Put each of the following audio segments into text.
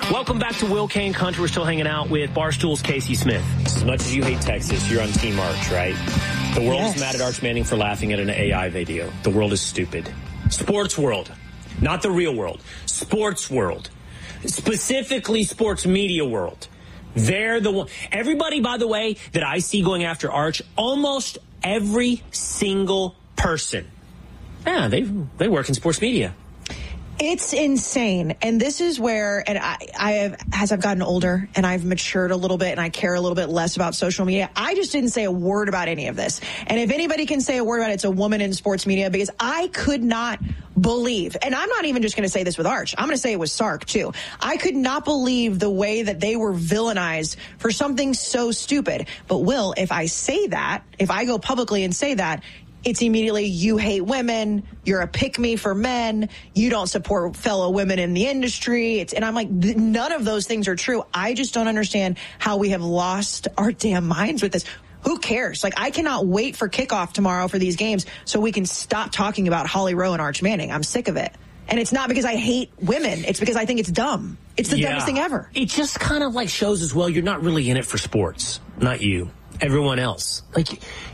Welcome back to Will Kane Country. We're still hanging out with Barstool's Casey Smith. As much as you hate Texas, you're on Team Arch, right? The world is mad at Arch Manning for laughing at an AI video. The world is stupid. Sports world, not the real world. Sports world, specifically sports media world. They're the one. Everybody, by the way, that I see going after Arch, almost every single person, they work in sports media. It's insane. And this is where, and I have, as I've gotten older and I've matured a little bit and I care a little bit less about social media, I just didn't say a word about any of this. And if anybody can say a word about it, it's a woman in sports media, because I could not believe, and I'm not even just going to say this with Arch, I'm going to say it with Sark too. I could not believe the way that they were villainized for something so stupid. But Will, if I say that, if I go publicly and say that, it's immediately, you hate women, you're a pick-me for men, you don't support fellow women in the industry. And I'm like, none of those things are true. I just don't understand how we have lost our damn minds with this. Who cares? Like, I cannot wait for kickoff tomorrow for these games so we can stop talking about Holly Rowe and Arch Manning. I'm sick of it. And it's not because I hate women. It's because I think it's dumb. It's the dumbest thing ever. It just kind of like shows as well, you're not really in it for sports. Not you. Everyone else. Like,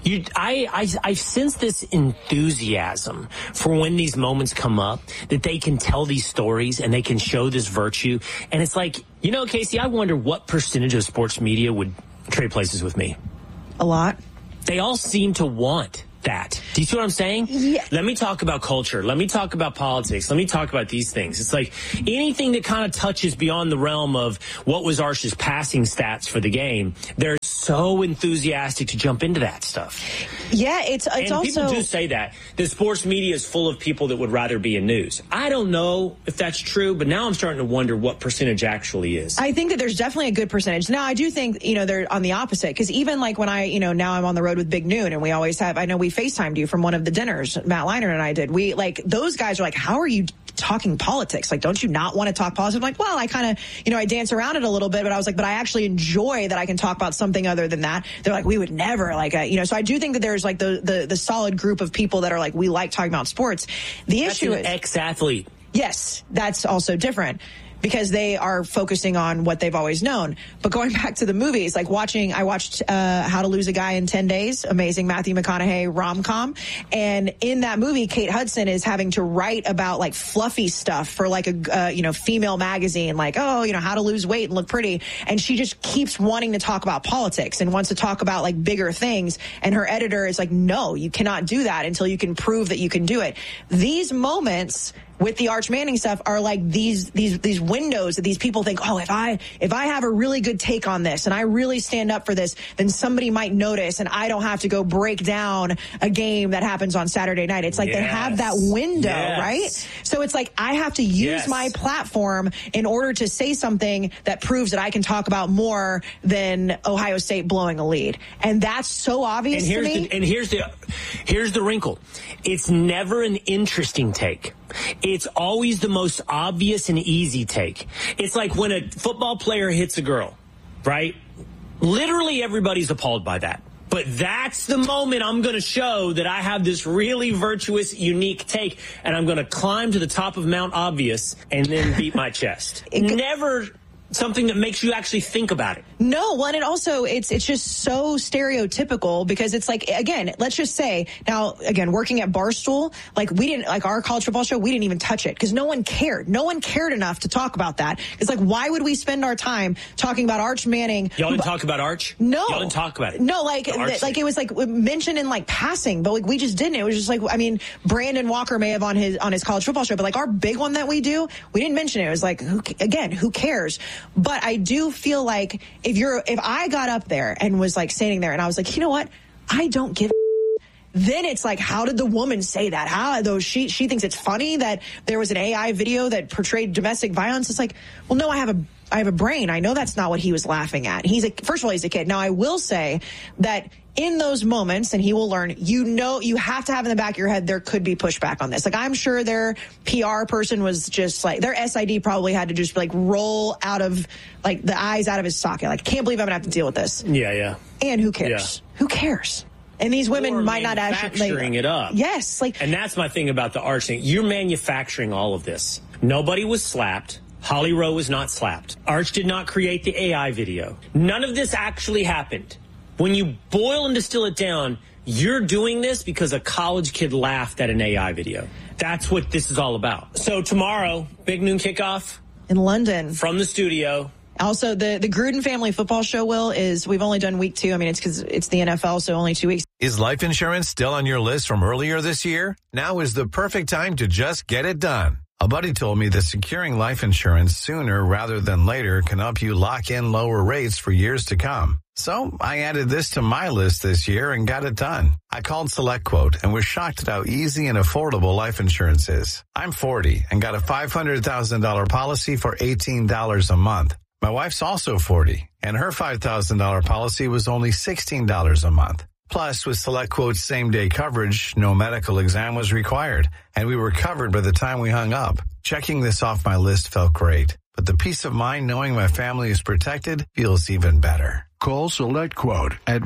I sense this enthusiasm for when these moments come up, that they can tell these stories and they can show this virtue. And it's like, you know, Casey, I wonder what percentage of sports media would trade places with me. A lot. They all seem to want that. Do you see what I'm saying? Yeah. Let me talk about culture. Let me talk about politics. Let me talk about these things. It's like anything that kind of touches beyond the realm of what was Arch's passing stats for the game, they're so enthusiastic to jump into that stuff. Yeah, it's and also... people do say that sports media is full of people that would rather be in news. I don't know if that's true, but now I'm starting to wonder what percentage actually is. I think that there's definitely a good percentage. Now, I do think, they're on the opposite, because even like when I, now I'm on the road with Big Noon, and we always have, I know we FaceTimed you from one of the dinners, Matt Leinart and I did. We, like, those guys are like, how are you talking politics? Like, don't you not want to talk politics? I'm like, well, I kind of, I dance around it a little bit, but I was like, but I actually enjoy that I can talk about something other than that. They're like, we would never, like, so I do think that there's like the solid group of people that are like, we like talking about sports. The issue is ex-athlete. Yes, that's also different, because they are focusing on what they've always known. But going back to the movies, like I watched How to Lose a Guy in 10 Days, amazing Matthew McConaughey rom-com. And in that movie, Kate Hudson is having to write about like fluffy stuff for like a, female magazine, like, how to lose weight and look pretty. And she just keeps wanting to talk about politics and wants to talk about like bigger things. And her editor is like, no, you cannot do that until you can prove that you can do it. These moments with the Arch Manning stuff are like these windows that these people think, oh, if I have a really good take on this and I really stand up for this, then somebody might notice and I don't have to go break down a game that happens on Saturday night. It's like they have that window, right? So it's like I have to use my platform in order to say something that proves that I can talk about more than Ohio State blowing a lead. And that's so obvious to me. Here's the wrinkle. It's never an interesting take. It's always the most obvious and easy take. It's like when a football player hits a girl, right? Literally everybody's appalled by that. But that's the moment I'm going to show that I have this really virtuous, unique take, and I'm going to climb to the top of Mount Obvious and then beat my chest. Never something that makes you actually think about it. No, well, and it also, it's just so stereotypical, because it's like, again, let's just say, now, again, working at Barstool, like we didn't, like our college football show, we didn't even touch it because no one cared. No one cared enough to talk about that. It's like, why would we spend our time talking about Arch Manning? Y'all didn't talk about Arch? No. Y'all didn't talk about it? No, like it was like mentioned in like passing, but like we just didn't. It was just like, I mean, Brandon Walker may have on his college football show, but like our big one that we do, we didn't mention it. It was like, who cares? But I do feel like if I got up there and was like standing there and I was like, you know what? I don't give a then it's like, how did the woman say that? How, though she thinks it's funny that there was an AI video that portrayed domestic violence. It's like, well, no, I have a brain. I know that's not what he was laughing at. First of all, he's a kid. Now, I will say that in those moments, and he will learn, you have to have in the back of your head, there could be pushback on this. Like, I'm sure their PR person was just like, their SID probably had to just like roll out of like the eyes out of his socket. Like, can't believe I'm gonna have to deal with this. Yeah. And who cares? Yeah. Who cares? And these women might not actually manufacturing it up. Yes, and that's my thing about the Arch thing. You're manufacturing all of this. Nobody was slapped. Holly Rowe was not slapped. Arch did not create the AI video. None of this actually happened. When you boil and distill it down, you're doing this because a college kid laughed at an AI video. That's what this is all about. So tomorrow, big noon kickoff. In London. From the studio. Also, the Gruden Family Football Show, Will, is we've only done week 2. I mean, it's because it's the NFL, so only 2 weeks. Is life insurance still on your list from earlier this year? Now is the perfect time to just get it done. A buddy told me that securing life insurance sooner rather than later can help you lock in lower rates for years to come. So I added this to my list this year and got it done. I called SelectQuote and was shocked at how easy and affordable life insurance is. I'm 40 and got a $500,000 policy for $18 a month. My wife's also 40 and her $5,000 policy was only $16 a month. Plus, with SelectQuote's same-day coverage, no medical exam was required, and we were covered by the time we hung up. Checking this off my list felt great, but the peace of mind knowing my family is protected feels even better. Call SelectQuote at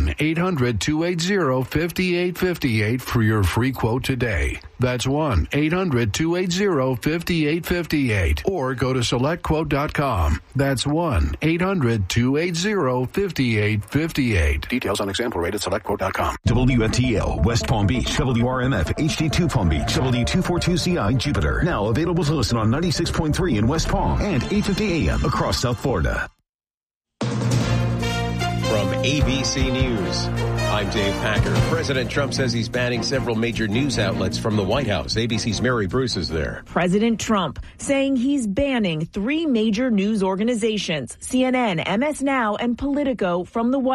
1-800-280-5858 for your free quote today. That's 1-800-280-5858. Or go to SelectQuote.com. That's 1-800-280-5858. Details on example rate at SelectQuote.com. WFTL, West Palm Beach, WRMF, HD2 Palm Beach, WD242CI, Jupiter. Now available to listen on 96.3 in West Palm and 850 AM across South Florida. From ABC News, I'm Dave Packer. President Trump says he's banning several major news outlets from the White House. ABC's Mary Bruce is there. President Trump saying he's banning 3 major news organizations, CNN, MS Now, and Politico, from the White House.